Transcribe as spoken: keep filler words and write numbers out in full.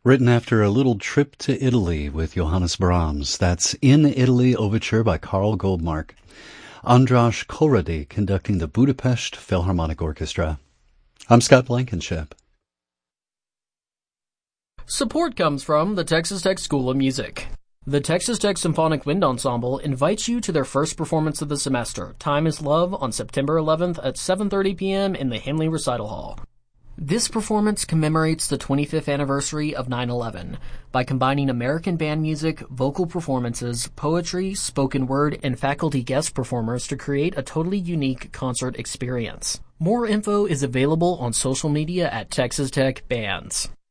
Written after a little trip to Italy with Johannes Brahms. That's In Italy Overture by Karl Goldmark. Andras Korady conducting the Budapest Philharmonic Orchestra. I'm Scott Blankenship. Support comes from the Texas Tech School of Music. The Texas Tech Symphonic Wind Ensemble invites you to their first performance of the semester, Time is Love, on September eleventh at seven thirty p.m. in the Henley Recital Hall. This performance commemorates the twenty-fifth anniversary of nine eleven by combining American band music, vocal performances, poetry, spoken word, and faculty guest performers to create a totally unique concert experience. More info is available on social media at Texas Tech Bands.